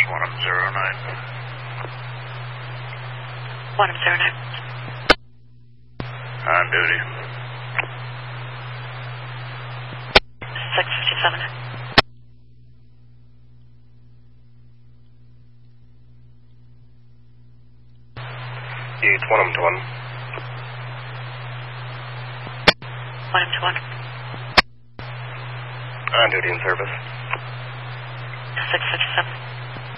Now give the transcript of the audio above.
1009. 1009. On duty. 657. Yates, 1 to 1. 1 to 1. On duty in service. 657.